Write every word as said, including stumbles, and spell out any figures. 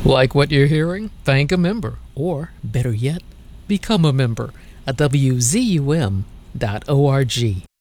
Like what you're hearing? Thank a member. Or, better yet, become a member at W Z U M dot org.